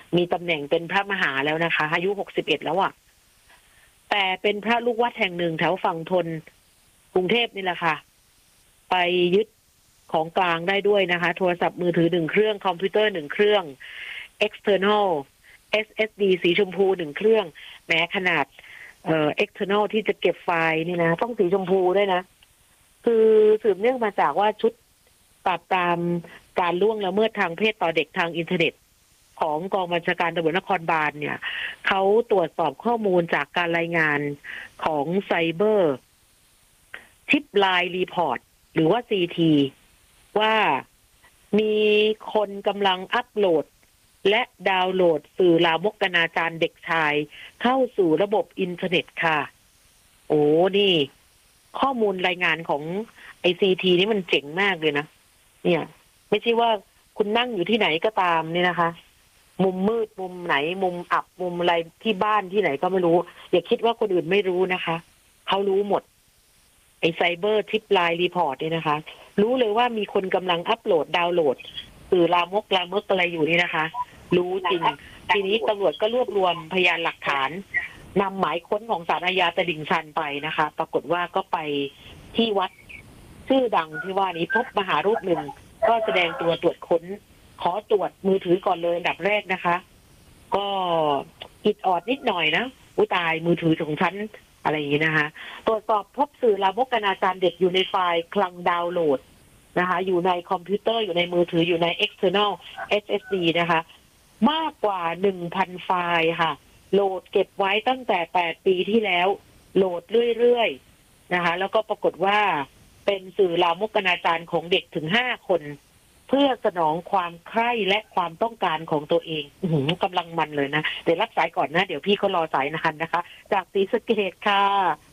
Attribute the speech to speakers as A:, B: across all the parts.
A: มีตำแหน่งเป็นพระมหาแล้วนะคะอายุ61แล้วอ่ะแต่เป็นพระลูกวัดแห่งหนึ่งแถวฝั่งธนกรุงเทพนี่แหละค่ะไปยึดของกลางได้ด้วยนะคะโทรศัพท์มือถือ1 เครื่องคอมพิวเตอร์1 เครื่อง external SSD สีชมพู1 เครื่องแม้ขนาดexternal ที่จะเก็บไฟล์นี่นะต้องสีชมพูด้วยนะคือสืบเนื่องมาจากว่าชุดปราบปรามการล่วงละเมิดทางเพศต่อเด็กทางอินเทอร์เน็ตของกองบัญชาการตำรวจนครบาลเนี่ยเขาตรวจสอบข้อมูลจากการรายงานของไซเบอร์ชิปไลน์รีพอร์ตหรือว่า CT ว่ามีคนกำลังอัปโหลดและดาวน์โหลดสื่อลามกอนาจารเด็กชายเข้าสู่ระบบอินเทอร์เน็ตค่ะโอ้นี่ข้อมูลรายงานของ ICT นี่มันเจ๋งมากเลยนะเนี่ยไม่ใช่ว่าคุณนั่งอยู่ที่ไหนก็ตามเนี่ยนะคะมุมมืดมุมไหนมุมอับมุมอะไรที่บ้านที่ไหนก็ไม่รู้อย่าคิดว่าคนอื่นไม่รู้นะคะเขารู้หมดไอ้ไซเบอร์ทิปไลน์รีพอร์ตเนี่ยนะคะรู้เลยว่ามีคนกำลังอัปโหลดดาวน์โหลดสื่อลามกอะไรอยู่นี่นะคะรู้จริงทีนี้ตำรวจก็รวบรวมพยานหลักฐานนำหมายค้นของศาลอาญาตลิ่งชันไปนะคะปรากฏว่าก็ไปที่วัดชื่อดังที่ว่านี้พบมหารูปหนึ่งก็แสดงตัวตรวจค้นขอตรวจมือถือก่อนเลยอันดับแรกนะคะก็อิดออดนิดหน่อยนะอุ้ยตายมือถือของฉันอะไรอย่างนี้นะคะตรวจสอบพบสื่อลามกอนาจารเด็กอยู่ในไฟล์คลังดาวน์โหลดนะคะอยู่ในคอมพิวเตอร์อยู่ในมือถืออยู่ใน external SSD นะคะมากกว่า 1,000 ไฟล์ค่ะโหลดเก็บไว้ตั้งแต่8 ปีที่แล้วโหลดเรื่อยๆนะคะแล้วก็ปรากฏว่าเป็นสื่อลามกอนาจารของเด็กถึง5 คนเพื่อสนองความใคร่และความต้องการของตัวเองกำลังมันเลยนะเดี๋ยวรับสายก่อนนะเดี๋ยวพี่เขารอสายนะคะจากศรีสะเกษค่ะ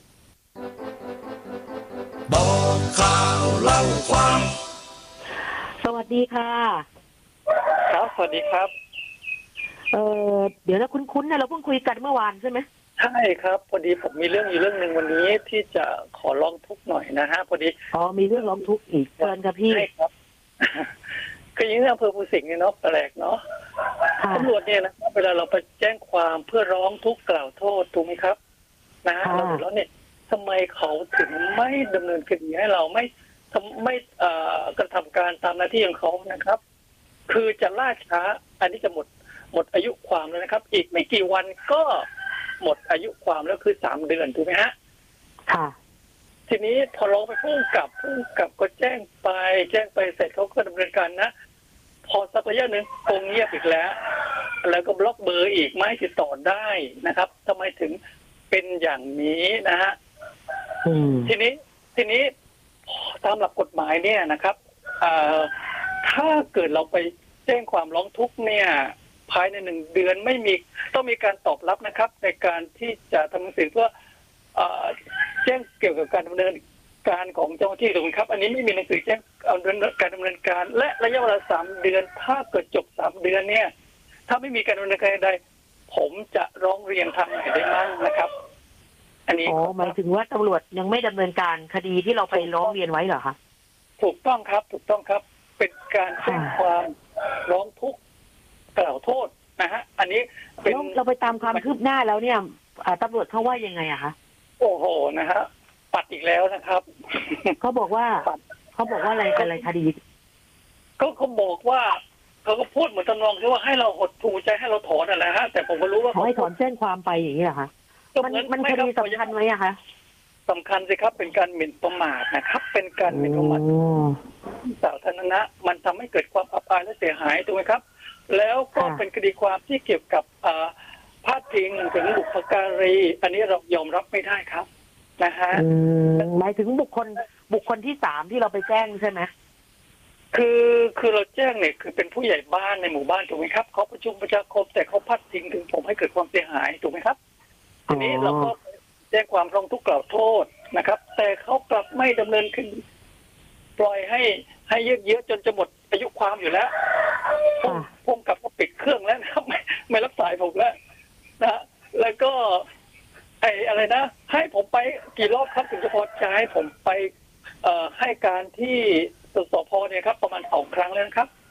B: บอกข่าวเล่าความ
A: สวัสดีค่ะ
C: ครับสวัสดีครับ
A: เดี๋ยวนะคุ้นๆนะเราเพิ่งคุยกันเมื่อวานใช่ไหม
C: ใช่ครับพอดีผมมีเรื่องอยู่เรื่องหนึ่งวันนี้ที่จะขอร้องทุกข์หน่อยนะฮะพอดี
A: มีเรื่องร้องทุกข์อีกเชิญครับพี่
C: ใช่ครับก็ยิ่งอำเภอภูสิงห์เนี่ยเนาะแปลกเนาะตำรวจเนี่ยนะเวลาเราไปแจ้งความเพื่อร้องทุกข์กล่าวโทษถูกไหมครับนะฮะแล้วเนี่ยทำไมเขาถึงไม่ดำเนินคดีให้เราไม่กระทำการตามหน้าที่ของเขานะครับคือจะล่าช้าอันนี้จะหมดอายุความแล้วนะครับอีกไม่กี่วันก็หมดอายุความแล้วคือ3 เดือนถูกไหมฮะ
A: ค่ะ
C: ทีนี้พอร้องไปพุ่งกลับก็แจ้งไปเสร็จเขาก็ดำเนินการนะพอสักระยะหนึ่งคงเงียบอีกแล้วก็บล็อกเบอร์อีกไม่ติดต่อได้นะครับทำไมถึงเป็นอย่างนี้นะฮะทีนี้ตามหลักกฎหมายเนี่ยนะครับถ้าเกิดเราไปแจ้งความร้องทุกข์เนี่ยภายใน1 เดือนต้องมีการตอบรับนะครับในการที่จะทำหนังสือเพื่อแจ้งเกี่ยวกับการดำเนินการของเจ้าหน้าที่ถูกไหมครับอันนี้ไม่มีหนังสือแจ้งการดำเนินการและระยะเวลา3 เดือนถ้าเกิดจบ3 เดือนเนี่ยถ้าไม่มีการดำเนินการใดผมจะร้องเรียนทางไหนได้บ้างนะครับอันนี้
A: หมายถึงว่าตำรวจยังไม่ดำเนินการคดีที่เราไปร้องเรียนไว้เหรอคะ
C: ถูกต้องครับเป็นการแจ้งความร้องทุกข์กล่าวโทษนะฮะอันนี้
A: เราไปตามความคืบหน้าแล้วเนี่ยตำรวจเขาว่ายังไงอะคะ
C: โอ้โหนะฮะปัดอีกแล้วนะครับ
A: เขาบอกว่าอะไรเป็นอะไรคดี
C: ก็เขาบอกว่าเขาก็พูดเหมือนตำนองที่ว่าให้เราหดหูใจให้เราถอนอะไรฮะแต่ผมก็รู้ว่า
A: เขาให้ถอนแจ้งความไปอย่างนี้เหรอคะมันคดีสำคัญไหมอะคะ
C: สำคัญสิครับเป็นการหมิ่นประมาทนะครับเป็นการหมิ่นประมาทสาธารณะมันทำให้เกิดความอับอายและเสียหายถูกไหมครับแล้วก็เป็นคดีความที่เกี่ยวกับพาดพิงถึงบุพการีอันนี้เรายอมรับไม่ได้ครับนะฮะ
A: หมายถึงบุคคลที่3ที่เราไปแจ้งใช่ไหม
C: คือเราแจ้งเนี่ยคือเป็นผู้ใหญ่บ้านในหมู่บ้านถูกไหมครับเขาประชุมประชาคมแต่เขาพาดพิงถึงผมให้เกิดความเสียหายถูกไหมครับทีนี้เราก็แจ้งความร้องทุกข์กล่าวโทษนะครับแต่เขากลับไม่ดำเนินคดีปล่อยให้เยอะๆจนจะหมดอายุความอยู่แล้วผมกลับก็ปิดเครื่องแล้วนะครับไม่รับสายผมแล้วนะแล้วก็อะไรนะให้ผมไปกี่รอบครับถึงจะพอใจให้ผมไปให้การที่สพเนี่ยครับประมาณ2 ครั้งแล้วครับ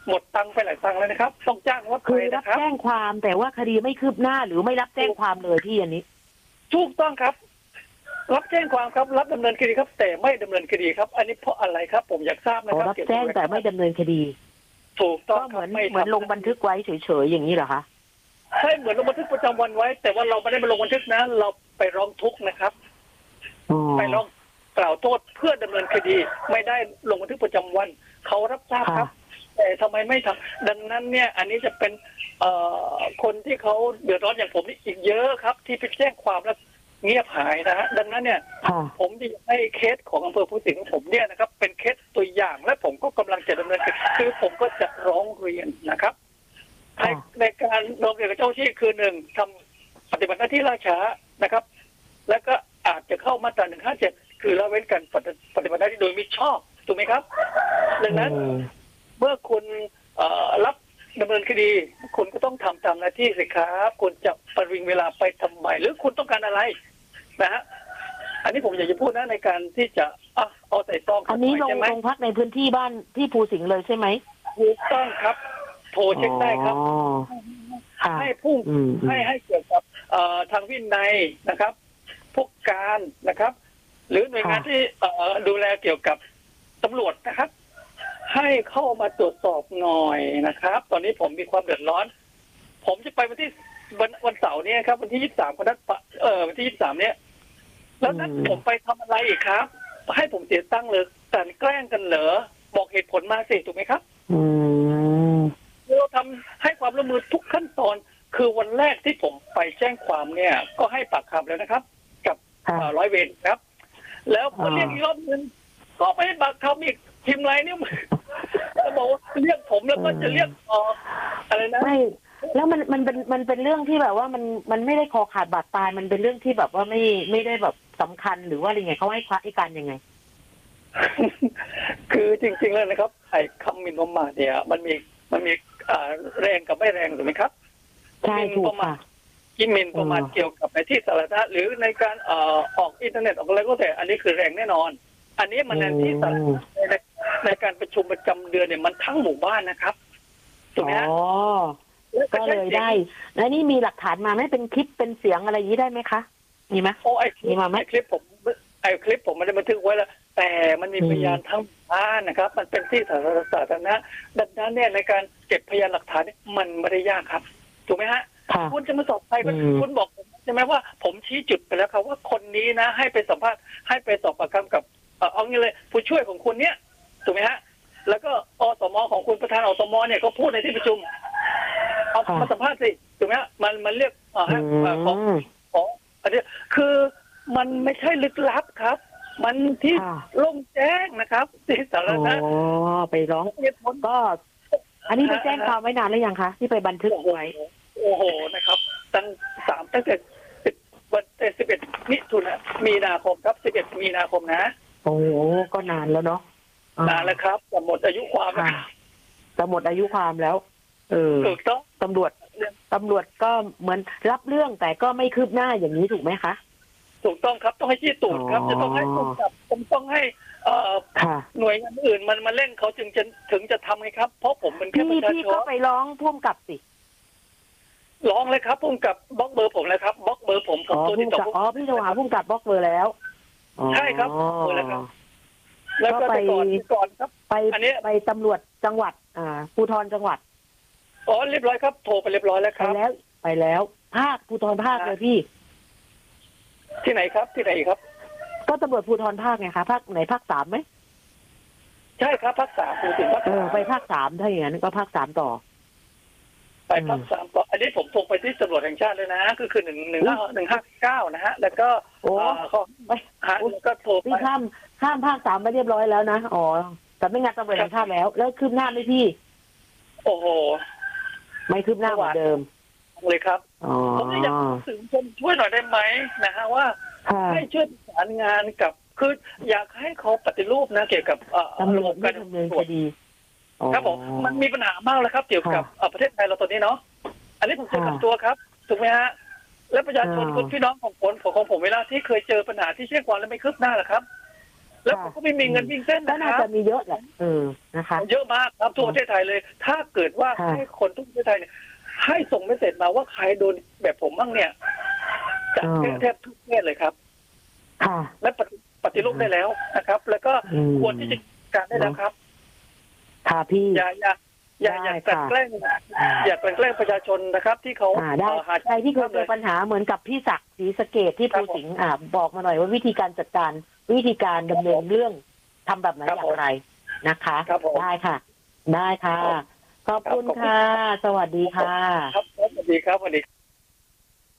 C: หมดตังค์ไปหลายตังค์เลยนะครับต้องจ้างรถ
A: คื
C: ไป
A: อรับ
C: นะครับ
A: แจ้งความแต่ว่าคดีไม่คืบหน้าหรือไม่รับแจ้งความเลยพี่อันนี้
C: ถูกต้องครับ รับแจ้งความครับรับดำเนินคดีครับ แต่ไม่ดำเนินคดีครับ อันนี้เพราะอะไรครับ ผมอยากทราบนะ
A: ขอ
C: ครับ
A: รับแจ้งแต่ไม่ดำเนินคดี
C: ถูกต้อ
A: ก็
C: ง
A: เห
C: ครั
A: มื
C: บ
A: อน
C: ไม่
A: เหมือนลงบันทึกไว้เฉยๆอย่างนี้เหรอคะ
C: ใช่เหมือนลงบันทึกประจำวันไว้ แต่ว่าเราไม่ได้มาลงบันทึกนะ เราไปร้องทุกข์นะครับ
A: อ๋อ
C: ไปร้องกล่าวโทษเพื่อดำเนินคดี ไม่ได้ลงบันทึกประจำวัน เขารับทราบครับ แต่ทำไมไม่ทำดังนั้นเนี่ย อันนี้จะเป็นคนที่เขาเดือดร้อนอย่างผมนี่อีกเยอะครับ ที่ไปแจ้งความแล้วเงียบหายนะฮะดังนั้นเนี่ย
A: ค่ะ
C: ผมที่ให้เคสของอำเภอภูสิงห์ของผมเนี่ยนะครับ เป็นเคสตัวอย่างและผมก็กำลังจะดำเนินคดีคือผมก็จะร้องเรียนนะครับ ในการร้องเรียนกับเจ้าหน้าที่คือหนึ่งทำปฏิบัติหน้าที่ล่าช้านะครับ แล้วก็อาจจะเข้ามาตรา157คือละเว้นการปฏิบัติหน้าที่โดยมิชอบถูกไหมครับดังนั้นเมื่อคุณรับดำเนินคดี คุณก็ต้องทำตามหน้าที่สิครับคุณจะประวิงเวลาไปทำไมหรือคุณต้องการอะไรนะฮะอันนี้ผมอยากจะพูดนะในการที่จะเอาใส่ซอง
A: อันนี้ลง
C: ใช่ไหม
A: โรงพักในพื้นที่บ้านที่ภูสิงห์เลยใช่ไหม
C: ถูกต้องครับโทรเช็คได้ครับ
A: อ๋อค่ะ
C: ให้ผู้
A: อืม
C: ให้เกี่ยวกับทางวินัยนะครับ พวกการนะครับ หรือหน่วยงานที่ดูแลเกี่ยวกับตำรวจนะครับ ให้เข้ามาตรวจสอบหน่อยนะครับ ตอนนี้ผมมีความเดือดร้อน ผมจะไปวันเสาร์นี้ครับ วันที่23วันที่23เนี่ยแล้วนั้นผมไปทำอะไรอีกครับ ให้ผมเสียตังค์เลยการแกล้งกันเหรอบอกเหตุผลมาสิถูกไหมครับ
A: อืม
C: เราทำให้ความร่วมมือทุกขั้นตอนคือวันแรกที่ผมไปแจ้งความเนี่ย ก็ให้ปากคำแล้วนะครับ กับ
A: ค่ะ
C: ร้อยเวรครับ แล้วก็เรียกอีกรอบนึงก็ไปให้ปากคำอีกพิมพ์ไรเนี่ยจะบอกว่าเรียกผมแล้วก็จะเรียกอะไรนะ
A: ไม่แล้วมันเป็นเรื่องที่แบบว่ามันไม่ได้คอขาดบาดตายมันเป็นเรื่องที่แบบว่าไม่ได้แบบสำคัญหรือว่าอะไรไงเขาให้การยังไง
C: คือจริงๆแล้วนะครับไอ้คำหมิ่นประมาทเนี่ยมันมีแรงกับไม่แรงถูกไหมครับ
A: ใช่ถูกค่ะ
C: กินหมิ่นประมาทเกี่ยวกับในที่สาธารณะหรือในการออกอินเทอร์เน็ตออกอะไรก็แต่อันนี้คือแรงแน่นอน อันนี้มันในที่สาธารณะในการประชุมประจำเดือนเนี่ยมันทั้งหมู่บ้านนะครับถูกไหมฮะ
A: อ๋อก็เลยได้แล้วนี่มีหลักฐานมาไหมเป็นคลิปเป็นเสียงอะไรอย่างนี้ได้ไหมคะมีไหม
C: โอ้ไอ้ค
A: มีมาไหม
C: ลิปผมไม่ได้บันทึกไว้แล้วแต่มันมีพยานทั้งบ้านนะครับ มันเป็นที่สาธารณะดังนั้นเนี่ยในการเก็บพยานหลักฐานเนี่ยมันไม่ได้ยากครับถูกไหมฮะ
A: ค่ะ
C: คุณจะมาสอบใครคุณบอกผมใช่ไหมว่าผมชี้จุดไปแล้วครับว่าคนนี้นะให้ไปสัมภาษณ์ให้ไปสอบปากคำกับเอางี้เลยผู้ช่วยของคุณเนี่ยถูกไหมฮะแล้วก็อสมของคุณประธานอสมเนี่ยก็พูดในที่ประชุมเอามาสัมภาษณ์สิถูกไหมฮะมันเรียกของอันนี้คือมันไม่ใช่ลึกลับครับ มันที่โล่งแจ้งนะครับที่สาธารณะ
A: อ๋อไปร้องก็ อันนี้ไปแจ้งความไว้นานแล้วยังคะที่ไปบันทึกไว้
C: โอ้โหนะครับตั้งแต่11มีนาคมครับ11มีนาคมนะ
A: โอ้โหก็นานแล้วเนาะ
C: นานแล้วครับจะหมดอายุความแล้ว
A: จะหมดอายุความแล้ว
C: ถูกต้อง
A: ตำรวจก็เหมือนรับเรื่องแต่ก็ไม่คืบหน้าอย่างนี้ถูกไหมคะ
C: ถูกต้องครับต้องให้ชี้ตูดครับ จะต้องให้ผู้กับต้องให้หน่วยงานอื่นมันมาเล่นเขาถึงจะทำไงครับเพราะผมเป็นแค่ประชาชน
A: พี่ก็ไปร้องพ่วงกับสิ
C: ร้องเลยครับพ่วงกับบล็อกเบอร์ผมเลยครับบล็อกเบอร์ผมตัวที่ต่อ
A: พี่โทรหาพ่วงกับบล็อกเบอร์แล้ว
C: ใช่ครับเบอร์แล้วครับแล้วก็ไปก่อนครับอันนี้
A: ไปตำรวจจังหวัดภูธรจังหวัด
C: เรียบร้อยครับโทรไปเรียบร้อยแล้วครับ
A: ไปแล้วภาคภูธรภาคเลยพี่
C: ที่ไหนครับที่ไหนครับ
A: ก็ตำรวจภูธรภาคไงคะภาคไหนภาค3ไหม
C: ใช่ครับภาค3ถึงภาค
A: ไปภาค3ถ้าอย่างนั้นก็ภาค3ต่อ
C: ไปภาค3ต่ออันนี้ผมส่งไปที่ตำรวจแห่งชาติเลยนะก็คือ159นะฮะแล้วก็ก็โทรไป
A: ข้ามภาค3ไปเรียบร้อยแล้วนะอ๋อแต่ไม่งานตำรวจแห่งชาติแล้วคืบหน้าไหมพี่
C: โอ้โห
A: ไม่คืบหน้าเหมือนเดิม
C: เลยครับผมอยากสื่อมวลชนช่วยหน่อยได้ไหมนะฮะว่าให้ช่วยประสานงานกับคืออยากให้เขาปฏิรูปนะเกี่ยวกับ
A: ระบบการดำเนินคดี
C: ครับผมมันมีปัญหามากเลยครับเกี่ยวกับประเทศไทยเราตอนนี้เนาะอันนี้ผมเจอกับตัวครับถูกไหมฮะและประชาชนคนพี่น้องของผมเวลาที่เคยเจอปัญหาที่เชี่ยงความแล้วไม่คืบหน้าหรอครับแล้วผมก็ไม่มีเงินวิ่งเส้น
A: ก็
C: นะค
A: น่า
C: รับ
A: จะมีเยอะแหละนะคะ
C: เยอะมากครับทั่วประเทศไทยเลย ถ้าเกิดว่า
A: ค่ะ
C: ให้คนทั่วประเทศไทยเนี่ยให้ส่งเมสเสจมาว่าใครโดนแบบผมบ้างเนี่ยจะแทบทุกประเทศเลยครับ
A: ค่ะ
C: และปฏิรูปได้แล้วนะครับ แล้วก็
A: อืม
C: ควรที่จะการได้แล้วครับ
A: ค่ะพี่
C: อย่า
A: ได้
C: กลั่น
A: ค่ะ
C: แกล้งอย่ากลั่นแกล้งประชาชนนะครับ ที่เขา
A: ได้
C: หา
A: ใครที่เคยเจอปัญหาเหมือนกับพี่ศักดิ์ศรีสะเกษที่
C: ครั
A: ภู
C: บผม
A: สิงห์บอกมาหน่อยว่าวิธีการจัดการวิธีการดำเนินเรื่องทำแบบไหน
C: ครับ
A: อ
C: ผม
A: ย่างไรนะคะ
C: ครับผม
A: ได้ค่ะ ได้ค่ะ
C: ครับ
A: ขอบคุณ
C: ขอบคุณ
A: ค่ะ สวัสดีค่ะ
C: ครับสวัสดีครับสวัสดี